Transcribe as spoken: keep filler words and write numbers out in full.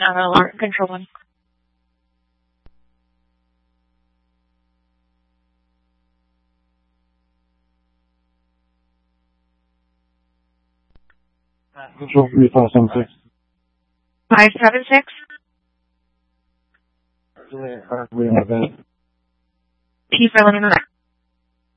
uh, alarm control one. Control three five seven six. Five seven six. We're in event. P for Lima.